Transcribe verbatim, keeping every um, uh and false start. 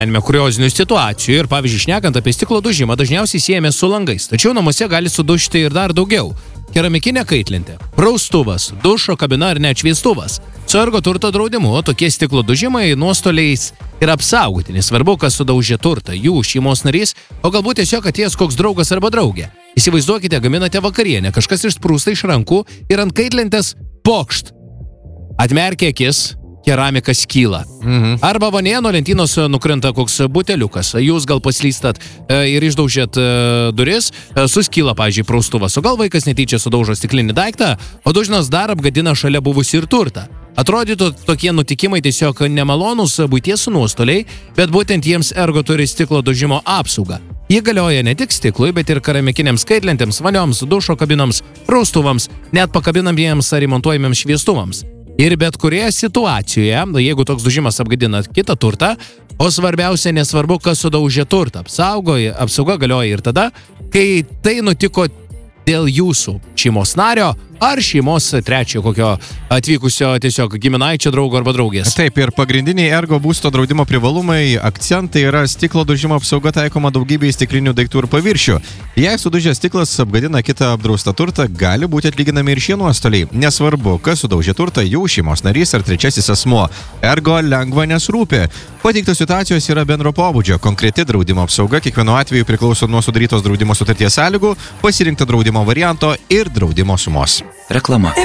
kuriozinių situacijų ir, pavyzdžiui, šnekant apie stiklo dužimą, dažniausiai siejame su langais. Tačiau namuose gali sudužti ir dar daugiau. Keramikinė kaitlentė, praustuvas, dušo kabina ar net šviestuvas. Su ergo turto draudimu tokie stiklo dužimai nuostoliais yra apsaugoti. Nesvarbu, kas sudaužė turtą, jų šeimos narys, o galbūt tiesiog atėjęs koks draugas arba draugė. Įsivaizduokite, gaminate vakarienę, kažkas išsprūsta iš rankų ir ant kaitlentės pokšt. Atmerkia akis. Keramika skyla. Mhm. Arba vanėje nuo lentynos nukrenta koks buteliukas. Jūs gal paslystat e, ir išdaužėt e, duris, e, suskyla, pavyzdžiui, praustuvas. O gal vaikas netyčia sudaužo stiklinį daiktą, o dužnas dar apgadina šalia buvusį ir turtą. Atrodytų tokie nutikimai tiesiog nemalonūs buities nuostoliai, bet būtent jiems ergo turi stiklo dužimo apsaugą. Jie galioja ne tik stiklui, bet ir keramikiniams kaitlentėms, vanioms, dušo kabinoms, praustuvams, net pakabinamiems ar remontuojamiems šviestuvams. Ir bet kurioje situacijoje, jeigu toks dužimas apgadina kitą turtą, o svarbiausia nesvarbu, kas sudaužė turtą, apsaugoja, apsauga galioja ir tada, kai tai nutiko dėl jūsų šeimos nario ar šeimos trečio kokio atvykusio tiesiog giminaičio, draugo arba draugės. Taip, ir pagrindiniai ergo būsto draudimo privalumai, akcentai yra stiklo dužimo apsauga taikoma daugybei stiklinių daiktų ir paviršių. Jei sudužęs stiklas apgadina kitą apdraustą turtą, gali būti atlyginami ir šie nuostoliai. Nesvarbu, kas sudaužė turtą, jų šeimos narys ar trečiasis asmuo. Ergo lengva nesrūpi. Pateiktos situacijos yra bendro pobūdžio. Konkreti draudimo apsauga kiekvienu atveju priklauso nuo sudarytos draudimo sutarties sąlygų, pasirinkto draudimo varianto ir draudimo sumos. Reklama.